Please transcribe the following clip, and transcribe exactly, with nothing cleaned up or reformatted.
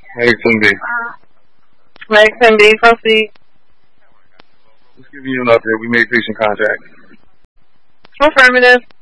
Hey, Cindy. Next Cindy, proceed. Just giving you an update. We made patient contact. Affirmative.